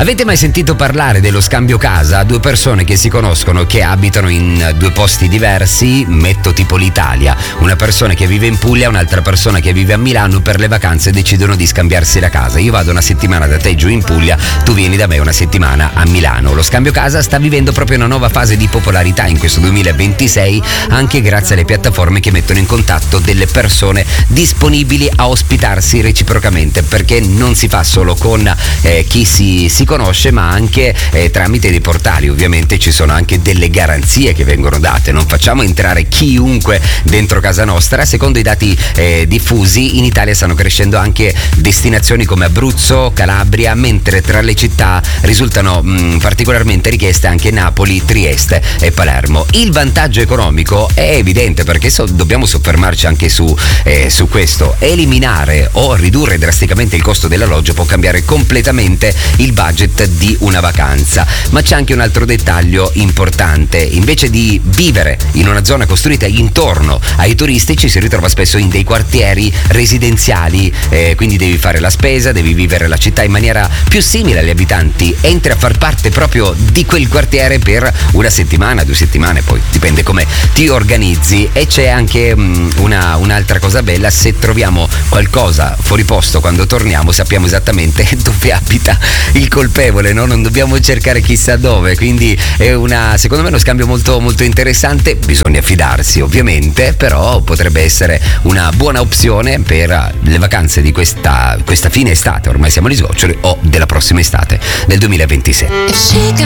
Avete mai sentito parlare dello scambio casa? Due persone che si conoscono, che abitano in due posti diversi, metto tipo l'Italia, una persona che vive in Puglia, un'altra persona che vive a Milano, per le vacanze decidono di scambiarsi la casa. Io vado una settimana da te giù in Puglia, tu vieni da me una settimana a Milano. Lo scambio casa sta vivendo proprio una nuova fase di popolarità in questo 2026, anche grazie alle piattaforme che mettono in contatto delle persone disponibili a ospitarsi reciprocamente, perché non si fa solo con chi si conosce, ma anche tramite dei portali. Ovviamente ci sono anche delle garanzie che vengono date, non facciamo entrare chiunque dentro casa nostra. Secondo i dati diffusi, in Italia stanno crescendo anche destinazioni come Abruzzo, Calabria, mentre tra le città risultano particolarmente richieste anche Napoli, Trieste e Palermo. Il vantaggio economico è evidente, perché dobbiamo soffermarci anche su questo. Eliminare o ridurre drasticamente il costo dell'alloggio può cambiare completamente il budget di una vacanza. Ma c'è anche un altro dettaglio importante: invece di vivere in una zona costruita intorno ai turisti, ci si ritrova spesso in dei quartieri residenziali, quindi devi fare la spesa, devi vivere la città in maniera più simile agli abitanti, entri a far parte proprio di quel quartiere per una settimana, 2 settimane, poi dipende come ti organizzi. E c'è anche un'altra cosa bella: se troviamo qualcosa fuori posto quando torniamo, sappiamo esattamente dove abita il colpevole, no? Non dobbiamo cercare chissà dove. Quindi è secondo me uno scambio molto molto interessante. Bisogna fidarsi ovviamente, però potrebbe essere una buona opzione per le vacanze di questa fine estate, ormai siamo agli sgoccioli, o della prossima estate del 2026.